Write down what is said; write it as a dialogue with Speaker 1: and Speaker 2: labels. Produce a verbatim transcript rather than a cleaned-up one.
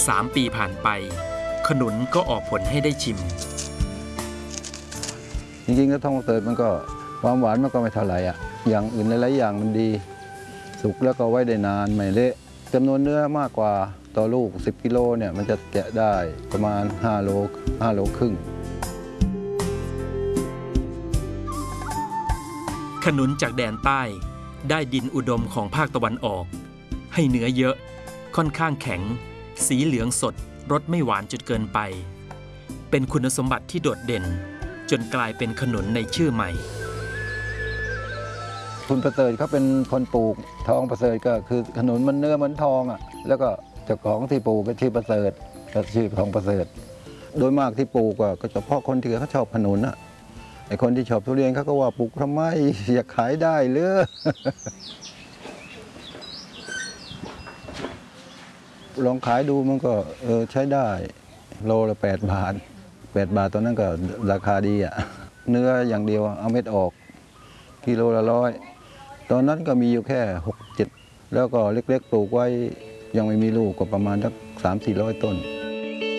Speaker 1: สามปีผ่านไปขนุนก็ออกผลให้ได้ชิม
Speaker 2: จริงๆก็ทองประเสริฐมันก็ความหวานมันก็ไม่เท่าไหร่อ่ะอย่างอื่นหลายๆอย่างมันดีสุกแล้วก็ไว้ได้นานไม่เละจำนวนเนื้อมากกว่าต่อลูกสิบกิโลเนี่ยมันจะแกะได้ประมาณห้าโลห้าโลครึ่ง
Speaker 1: ขนุนจากแดนใต้ได้ดินอุดมของภาคตะวันออกให้เนื้อเยอะค่อนข้างแข็งสีเหลืองสดรสไม่หวานจนเกินไปเป็นคุณสมบัติที่โดดเด่นจนกลายเป็นขนุนในชื่อใหม่
Speaker 2: คุณประเสริฐเขาเป็นคนปลูกทองประเสริฐก็คือขนุนมันเนื้อเหมือนทองอ่ะแล้วก็เจ้าของที่ปลูกก็ชื่อประเสริฐก็ชื่อทองประเสริฐโดยมากที่ปลูกก็เฉพาะคนที่เขาชอบขนุนอ่ะไอ้คนที่ชอบทุเรียนเขาก็ว่าปลูกทำไมอยากขายได้หรือลองขายดูมันก็เออใช้ได้โลละแปดบาทแปดบาทตอนนั้นก็ราคาดีอ่ะเนื้ออย่างเดียวเอาเม็ดออกกิโลละร้อยตอนนั้นก็มีอยู่แค่หกเจ็ดแล้วก็เล็กๆปลูกไว้ยังไม่มีลูกก็ประมาณสักสามสี่ร้อยต้น